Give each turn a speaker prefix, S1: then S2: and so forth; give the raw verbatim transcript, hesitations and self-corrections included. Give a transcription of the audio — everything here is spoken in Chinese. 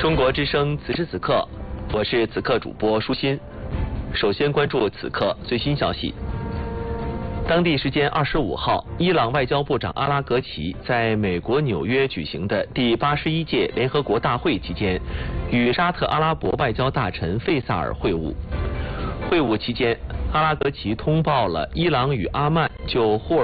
S1: 中国之声此时此刻，我是此刻主播舒心。首先关注此刻最新消息。当地时间二十五号，伊朗外交部长阿拉格齐在美国纽约举行的第八十一届联合国大会期间，与沙特阿拉伯外交大臣费萨尔会晤。会晤期间，阿拉格齐通报了伊朗与阿曼就霍尔